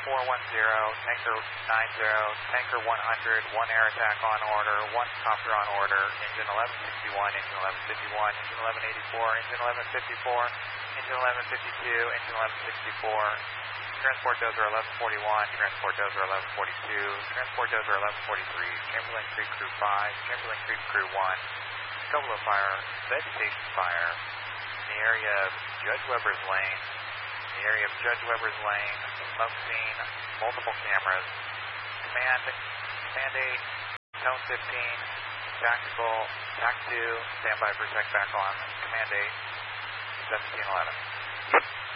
Tanker 90, Tanker 100, 1 air attack on order, 1 copter on order, engine 1161, engine 1151, engine 1184, engine 1154, engine 1152, engine 1164, transport dozer 1141, transport dozer 1142, transport dozer 1143, Chamberlain Creek Crew 5, Chamberlain Creek Crew 1, couple of fire, vegetation fire, in the area of Judge Weber's Lane, smoke scene, multiple cameras, Command 8, Tone 15, Tactical, TAC 2, standby for check back on, Command 8, 1711.